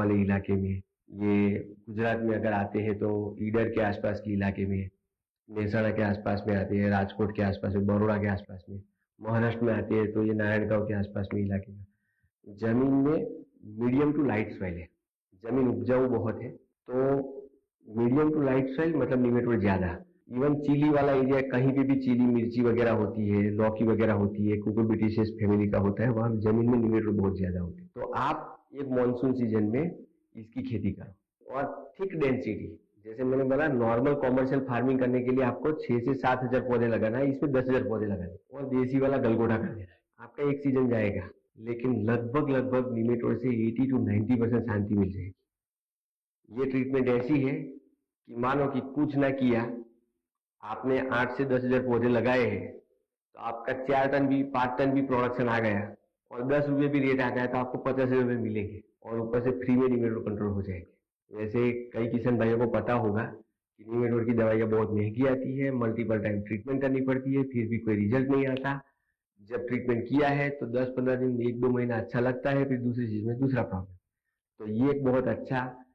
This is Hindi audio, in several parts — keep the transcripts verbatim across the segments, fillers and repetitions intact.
वाले इलाके में, ये गुजरात में अगर आते हैं तो ईडर के आसपास के इलाके में, मेहसाणा के आसपास में आते हैं, राजकोट के आसपास में, बड़ौदा के आसपास में, महाराष्ट्र में आते हैं तो ये नारायणगांव के आसपास में इलाके में जमीन में मीडियम टू लाइट सॉइल है, जमीन उपजाऊ बहुत है। तो मीडियम टू लाइट सॉइल मतलब निमेटोड ज्यादा। इवन चिली वाला एरिया, कहीं पे भी चिली मिर्ची वगैरह होती है, लौकी वगैरह होती है, कुकुरबिटेशियस फैमिली का होता है, वहां जमीन में निमेटोड बहुत ज्यादा होते हैं। तो आप एक मानसून सीजन में इसकी खेती करो। और थिक डेंसिटी, जैसे मैंने बोला, नॉर्मल कॉमर्शियल फार्मिंग करने के लिए आपको छह से सात हजार पौधे लगाना है, इसमें दस हजार पौधे लगाने और देसी वाला गलगोटा कर देना है, आपका एक सीजन जाएगा। लेकिन लगभग लगभग निमेटोड से अस्सी टू नब्बे परसेंट शांति मिल जाएगी। ये ट्रीटमेंट ऐसी है कि मानो कि कुछ ना किया, आपने आठ से दस हजार पौधे लगाए हैं तो आपका चार टन भी पांच टन भी प्रोडक्शन आ गया और दस रुपये भी रेट आ गया तो आपको पचास रुपये मिलेंगे और ऊपर से फ्री में निमेटोड कंट्रोल हो जाएंगे। वैसे कई किसान भाइयों को पता होगा कि निमेटोड की दवाइयाँ बहुत महंगी आती है, मल्टीपल टाइम ट्रीटमेंट करनी पड़ती है, फिर भी कोई रिजल्ट नहीं आता। जब ट्रीटमेंट किया है तो दस पंद्रह दिन, एक दो महीना अच्छा लगता है, फिर दूसरी चीज में दूसरा प्रॉब्लम। तो ये एक बहुत अच्छा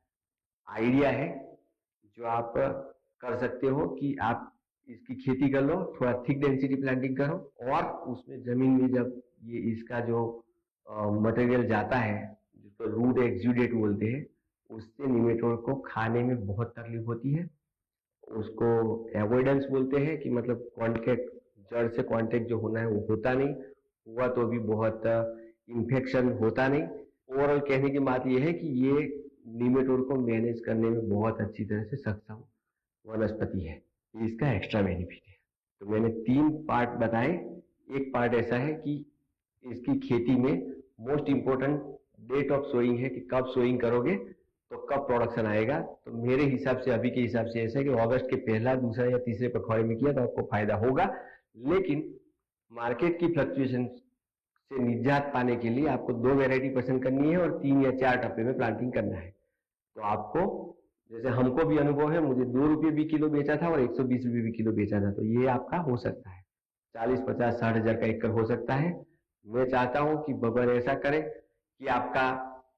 आइडिया है जो आप कर सकते हो कि आप इसकी खेती कर लो, थोड़ा थिक डेंसिटी प्लांटिंग करो और उसमें जमीन में जब ये इसका जो मटेरियल जाता है, जिसको रूट एक्सुडेट बोलते हैं, उससे निमेटोड को खाने में बहुत तकलीफ होती है। उसको एवॉइडेंस बोलते हैं कि मतलब कांटेक्ट, जड़ से कांटेक्ट जो होना है वो होता नहीं, हुआ तो भी बहुत इन्फेक्शन होता नहीं। ओवरऑल कहने की बात यह है कि ये निमेटोड को मैनेज करने में बहुत अच्छी तरह से सक्षम वनस्पति है, इसका एक्स्ट्रा बेनिफिट है। तो मैंने तीन पार्ट बताए। एक पार्ट ऐसा है कि इसकी खेती में most important date of sowing है कि कब सोइंग करोगे तो कब प्रोडक्शन आएगा। तो मेरे हिसाब से, अभी के हिसाब से ऐसा है कि अगस्त के पहला, दूसरा या तीसरे पखवाड़े में किया तो आपको फायदा होगा। लेकिन मार्केट की फ्लक्चुएशन से निजात पाने के लिए आपको दो वेराइटी पसंद करनी है और तीन या चार टप्पे में प्लांटिंग करना है। तो आपको, जैसे हमको भी अनुभव है, मुझे दो रुपये भी किलो बेचा था और एक सौ बीस रुपये भी किलो बेचा था, तो ये आपका हो सकता है, चालीस पचास साठ हजार का एकड़ हो सकता है। मैं चाहता हूं कि भगवान ऐसा करे कि आपका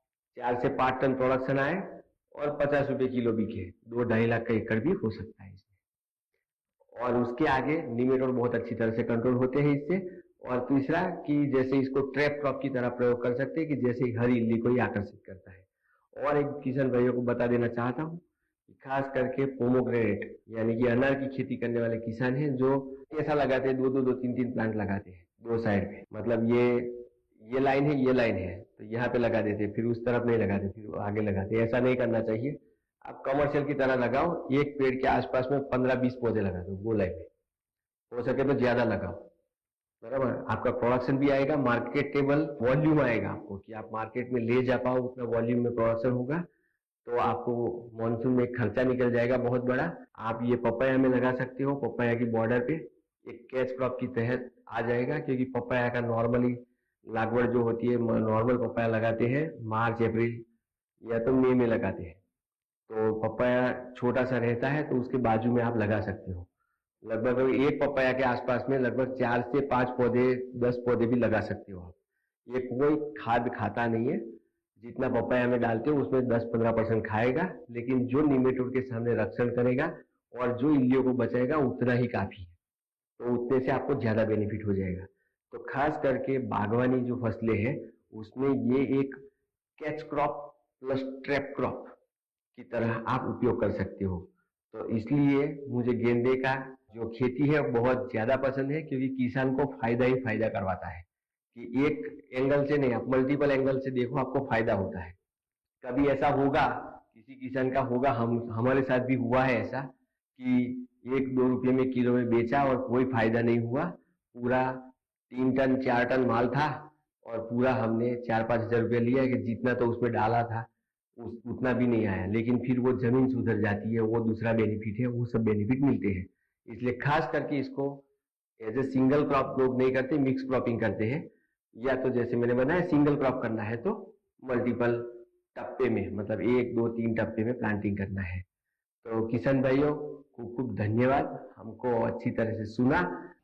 चार से पांच टन प्रोडक्शन आए और पचास रुपए किलो बिके, दो ढाई लाख का एकड़ भी हो सकता है इसमें। और उसके आगे निमेटोड बहुत अच्छी तरह से कंट्रोल होते हैं इससे। और तीसरा कि जैसे इसको ट्रैप क्रॉप की तरह प्रयोग कर सकते हैं कि जैसे हरी इल्ली को ही आकर्षित करता है। और एक किसान भाइयों को बता देना चाहता हूँ कि खास करके पोमोग्रेनेट यानी कि अनार की खेती करने वाले किसान हैं जो ऐसा लगाते हैं, दो दो दो तीन तीन प्लांट लगाते हैं दो साइड पे, मतलब ये ये लाइन है, ये लाइन है तो यहाँ पे लगा देते, फिर उस तरफ नहीं लगाते, फिर आगे लगाते। ऐसा नहीं करना चाहिए। आप कमर्शियल की तरह लगाओ, एक पेड़ के आसपास में पंद्रह बीस पौधे लगा दो गोलाई में, हो सके तो ज्यादा लगाओ, बराबर। आपका प्रोडक्शन भी आएगा, मार्केटेबल वॉल्यूम आएगा आपको कि आप मार्केट में ले जा पाओ, उतना वॉल्यूम में प्रोडक्शन होगा। तो आपको मानसून में खर्चा निकल जाएगा बहुत बड़ा। आप ये पपाया में लगा सकते हो, पपाया की बॉर्डर पे एक कैच क्रॉप की तहत आ जाएगा, क्योंकि पपाया का नॉर्मली लागवड जो होती है, नॉर्मल पपाया लगाते हैं मार्च अप्रैल या तो मई में लगाते हैं। तो पपाया छोटा सा रहता है तो उसके बाजू में आप लगा सकते हो। लगभग एक पपाया के आसपास में लगभग चार से पांच पौधे, दस पौधे भी लगा सकते हो आप। ये कोई खाद खाता नहीं है, जितना पपाया में डालते हो उसमें दस पंद्रह परसेंट खाएगा, लेकिन जो निमेटोड के सामने रक्षण करेगा और जो इल्लियों को बचाएगा उतना ही काफी है। तो उतने से आपको ज्यादा बेनिफिट हो जाएगा। तो खास करके बागवानी जो फसलें हैं उसमें ये एक catch crop plus trap crop की तरह आप उपयोग कर सकते हो। तो इसलिए मुझे गेंदे का जो खेती है बहुत ज्यादा पसंद है, क्योंकि किसान को फायदा ही फायदा करवाता है कि एक एंगल से नहीं, आप मल्टीपल एंगल से देखो, आपको फायदा होता है। कभी ऐसा होगा, किसी किसान का होगा, हम हमारे साथ भी हुआ है ऐसा कि एक दो रुपये में किलो में बेचा और कोई फायदा नहीं हुआ। पूरा तीन टन चार टन माल था और पूरा हमने चार पांच हजार रुपया लिया कि जितना तो उसमें डाला था उस उतना भी नहीं आया। लेकिन फिर वो जमीन सुधर जाती है, वो दूसरा बेनिफिट है, वो सब बेनिफिट मिलते हैं। इसलिए खास करके इसको एज ए सिंगल क्रॉप लोग नहीं करते, मिक्स क्रॉपिंग करते हैं। या तो जैसे मैंने बताया सिंगल क्रॉप करना है तो मल्टीपल टप्पे में, मतलब एक दो तीन टप्पे में प्लांटिंग करना है। तो किसान भाइयों खूब खूब धन्यवाद, हमको अच्छी तरह से सुना।